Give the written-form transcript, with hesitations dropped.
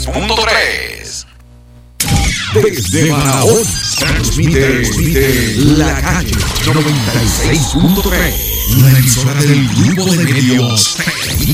96.3. Desde Barahona transmite La Calle 96.3, una emisora del grupo de medios